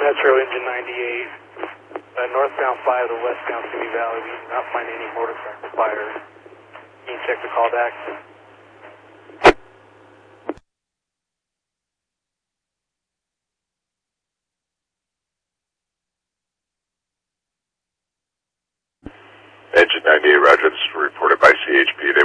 Metro Engine 98, northbound 5 to westbound Simi Valley. We did not find any motorcycle fire. Can you check the call back? Engine 98, Roger. This is reported by CHP to